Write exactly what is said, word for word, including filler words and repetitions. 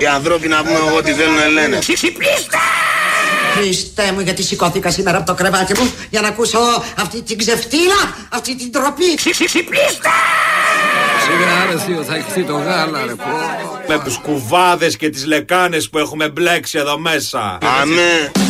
Οι ανθρώποι να πούμε εγώ τι θέλουν να λένε. Ξυπνήστε! Χριστέ μου, γιατί σηκώθηκα σήμερα από το κρεβάτι μου για να ακούσω αυτή την ξεφτύλα, αυτή την τροπή. Ξυπνήστε! Σιγά ρε θείο, θα εκθεί το γάλα ρε πω. Με τους κουβάδες και τις λεκάνες που έχουμε μπλέξει εδώ μέσα. Αμέ.